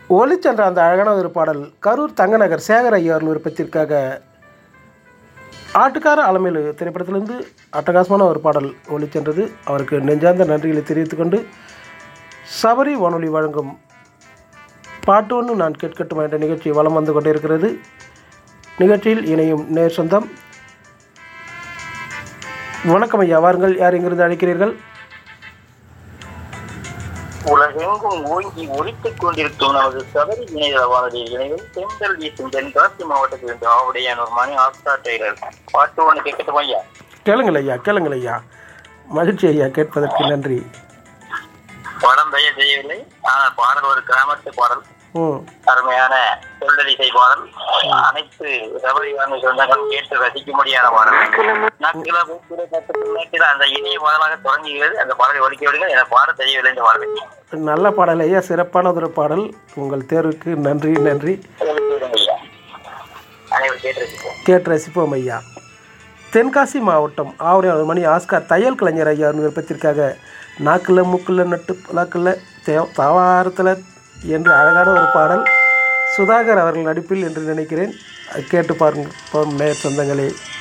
ஒளிச்சென்ற அந்த அழகான ஒரு பாடல் கரூர் தங்கநகர் சேகர் ஐயா அவர்கள் விருப்பத்திற்காக ஆட்டுக்கார அலமேலு திரைப்படத்திலிருந்து அட்டகாசமான ஒரு பாடல் ஒளிச்சென்றது. அவருக்கு நெஞ்சார்ந்த நன்றிகளை தெரிவித்துக்கொண்டு சபரி வானொலி வழங்கும் பாட்டு ஒன்று நான் கேட்கட்டுமா என்ற நிகழ்ச்சி வலம் வந்து கொண்டிருக்கிறது. நிகழ்ச்சியில் இணையும் நேர் சொந்தம். வணக்கம் ஐயா, வாருங்கள். யார் எங்கிருந்து அழைக்கிறீர்கள்? உலகெங்கும் ஓங்கி ஒழித்துக் கொண்டிருக்கும் நமது சபரி இணையதள வானொலி இணைவில் தென்றல் வீசும் தென்காசி மாவட்டத்திலிருந்து ஆவுடையானூர் மணி ஆஸ்தா டெய்லர். பாட்டு ஒன்று கேட்கட்டும் ஐயா? கேளுங்கள் ஐயா, கேளுங்கள் ஐயா. மகிழ்ச்சி ஐயா, கேட்பதற்கு நன்றி. படம் பெயர் தெரியவில்லை, ஆனால் பாடல் ஒரு கிராமத்து பாடல், அருமையான சொல்லலிசை பாடல். அனைத்து சபரி வானொலி சொந்தங்களும் கேட்டு ரசிக்க முடியாத பாடல். அந்த இனிய பாடலாக தொடங்குகிறது. அந்த பாடலை ஒழிக்க விடுங்கள். என பாட தெரியவில்லை இந்த பாடல். நல்ல பாடல் ஐயா, சிறப்பான ஒரு பாடல். உங்கள் தேர்வுக்கு நன்றி. நன்றி. கேட்டு ரசிப்போம் ஐயா. தென்காசி மாவட்டம் ஆவுடையானூர் மணி ஆஸ்கார் தையல் கலைஞர் ஐயா விருப்பத்திற்காக நாக்கில் மூக்கில் நட்டு பலாக்கில் தாவாரத்தில் என்று அழகான ஒரு பாடல் சுதாகர் அவர்கள் நடிப்பில் என்று நினைக்கிறேன். கேட்டு பாருங்கள் நேர் சொந்தங்களே.